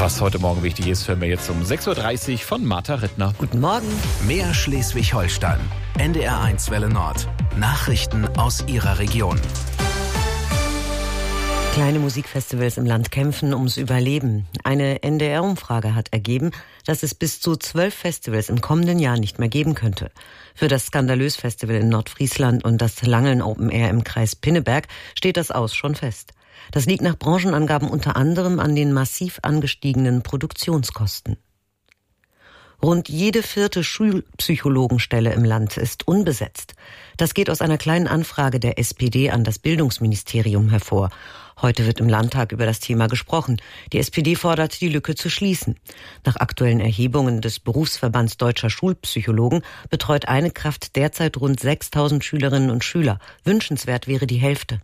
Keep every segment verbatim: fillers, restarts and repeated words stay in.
Was heute Morgen wichtig ist, hören wir jetzt um sechs Uhr dreißig von Martha Rittner. Guten Morgen. Mehr Schleswig-Holstein. N D R eins Welle Nord. Nachrichten aus Ihrer Region. Kleine Musikfestivals im Land kämpfen ums Überleben. Eine N D R-Umfrage hat ergeben, dass es bis zu zwölf Festivals im kommenden Jahr nicht mehr geben könnte. Für das Skandalös-Festival in Nordfriesland und das Langeln Open Air im Kreis Pinneberg steht das Aus schon fest. Das liegt nach Branchenangaben unter anderem an den massiv angestiegenen Produktionskosten. Rund jede vierte Schulpsychologenstelle im Land ist unbesetzt. Das geht aus einer kleinen Anfrage der S P D an das Bildungsministerium hervor. Heute wird im Landtag über das Thema gesprochen. Die S P D fordert, die Lücke zu schließen. Nach aktuellen Erhebungen des Berufsverbands Deutscher Schulpsychologen betreut eine Kraft derzeit rund sechstausend Schülerinnen und Schüler. Wünschenswert wäre die Hälfte.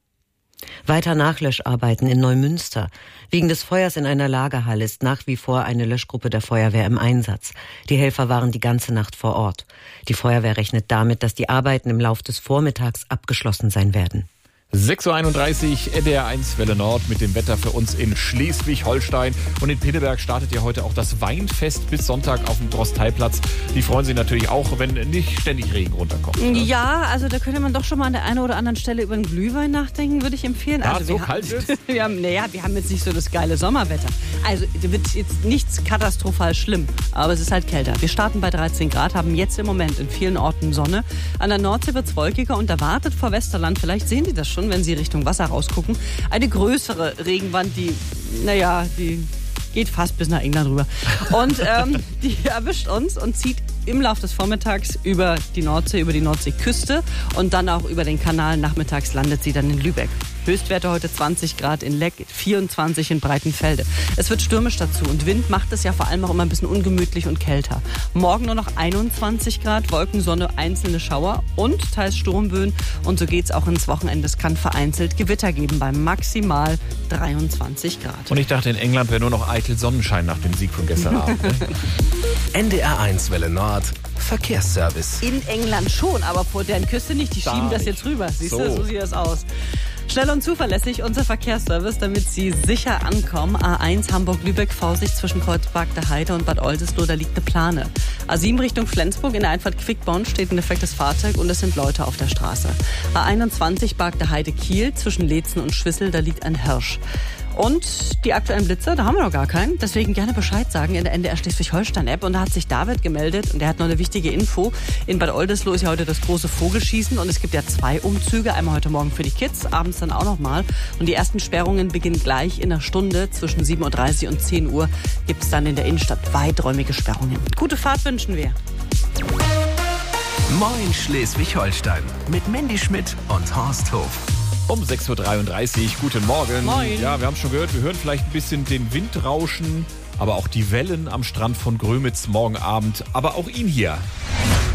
Weiter Nachlöscharbeiten in Neumünster. Wegen des Feuers in einer Lagerhalle ist nach wie vor eine Löschgruppe der Feuerwehr im Einsatz. Die Helfer waren die ganze Nacht vor Ort. Die Feuerwehr rechnet damit, dass die Arbeiten im Lauf des Vormittags abgeschlossen sein werden. sechs Uhr einunddreißig, N D R eins Welle Nord mit dem Wetter für uns in Schleswig-Holstein. Und in Pinneberg startet ja heute auch das Weinfest bis Sonntag auf dem Drosteiplatz. Die freuen sich natürlich auch, wenn nicht ständig Regen runterkommt. Ne? Ja, also da könnte man doch schon mal an der einen oder anderen Stelle über einen Glühwein nachdenken, würde ich empfehlen. Ja, also so kalt haben, ist. wir haben, naja, wir haben jetzt nicht so das geile Sommerwetter. Also da wird jetzt nichts katastrophal schlimm, aber es ist halt kälter. Wir starten bei dreizehn Grad, haben jetzt im Moment in vielen Orten Sonne. An der Nordsee wird es wolkiger und da wartet vor Westerland, vielleicht sehen Sie das schon, wenn Sie Richtung Wasser rausgucken, eine größere Regenwand, die, naja, die geht fast bis nach England rüber. Und ähm, die erwischt uns und zieht im Laufe des Vormittags über die Nordsee, über die Nordseeküste und dann auch über den Kanal. Nachmittags landet sie dann in Lübeck. Höchstwerte heute zwanzig Grad in Leck, vierundzwanzig in Breitenfelde. Es wird stürmisch dazu und Wind macht es ja vor allem auch immer ein bisschen ungemütlich und kälter. Morgen nur noch einundzwanzig Grad, Wolken, Sonne, einzelne Schauer und teils Sturmböen. Und so geht es auch ins Wochenende. Es kann vereinzelt Gewitter geben bei maximal dreiundzwanzig Grad. Und ich dachte, in England wäre nur noch eitel Sonnenschein nach dem Sieg von gestern Abend. Ne? N D R eins Welle Nord. Verkehrsservice. In England schon, aber vor deren Küste nicht. Die Da schieben das nicht. jetzt rüber. Siehst So. du, so sieht das aus. Schnell und zuverlässig unser Verkehrsservice, damit Sie sicher ankommen. A eins Hamburg-Lübeck, Vorsicht zwischen Kreuzberg der Heide und Bad Oldesloe, da liegt eine Plane. A sieben Richtung Flensburg, in der Einfahrt Quickborn steht ein defektes Fahrzeug und es sind Leute auf der Straße. A einundzwanzig Barg der Heide Kiel, zwischen Leetzen und Schwissel, da liegt ein Hirsch. Und die aktuellen Blitzer, da haben wir noch gar keinen. Deswegen gerne Bescheid sagen in der N D R Schleswig-Holstein-App. Und da hat sich David gemeldet und der hat noch eine wichtige Info. In Bad Oldesloe ist ja heute das große Vogelschießen und es gibt ja zwei Umzüge. Einmal heute Morgen für die Kids, abends dann auch noch mal. Und die ersten Sperrungen beginnen gleich in einer Stunde. Zwischen sieben Uhr dreißig und zehn Uhr gibt es dann in der Innenstadt weiträumige Sperrungen. Gute Fahrt wünschen wir. Moin Schleswig-Holstein. Mit Mandy Schmidt und Horst Hof. Um sechs Uhr dreiunddreißig, guten Morgen. Moin. Ja, wir haben schon gehört, wir hören vielleicht ein bisschen den Wind rauschen, aber auch die Wellen am Strand von Grömitz morgen Abend, aber auch ihn hier.